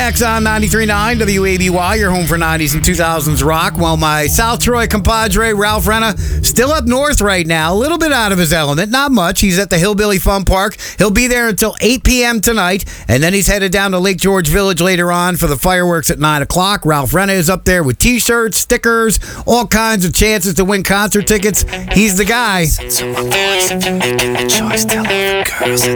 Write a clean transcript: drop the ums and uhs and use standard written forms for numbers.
X on 93.9 WABY, your home for 90s and 2000s rock. Well, my South Troy compadre, Ralph Renna, still up north right now, a little bit out of his element, not much. He's at the Hillbilly Fun Park. He'll be there until 8 p.m. tonight, and then he's headed down to Lake George Village later on for the fireworks at 9 o'clock. Ralph Renna is up there with T-shirts, stickers, all kinds of chances to win concert tickets. He's the guy. If you're making the choice, tell all the girls